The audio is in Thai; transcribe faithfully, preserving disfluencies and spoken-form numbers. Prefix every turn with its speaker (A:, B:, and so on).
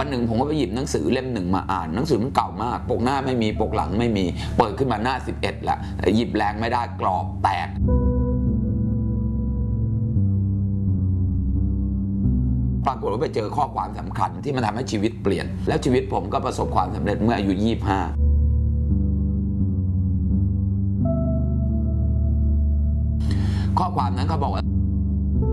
A: หนึ่งผมก็ไปหยิบหนังสือเล่มหนึ่งมาอ่านหนังสือมันเก่ามากปกหน้าไม่มีปกหลังไม่มีเปิดขึ้นมาหน้าสิบเอ็ดละหยิบแรงไม่ได้กรอบแตกปรากฏว่าไปเจอข้อความสำคัญที่มันทำให้ชีวิตเปลี่ยนแล้วชีวิตผมก็ประสบความสำเร็จเมื่ออายุยี่สิบห้าข้อความนั้นเขาบอกว่า